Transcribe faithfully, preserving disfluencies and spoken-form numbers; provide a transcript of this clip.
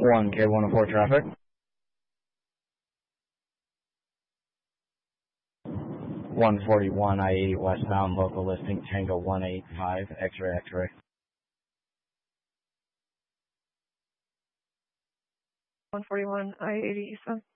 one K one oh four traffic. one forty-one I eighty westbound, local listing Tango one eight five, X-ray, X-ray. one forty-one I eighty eastbound.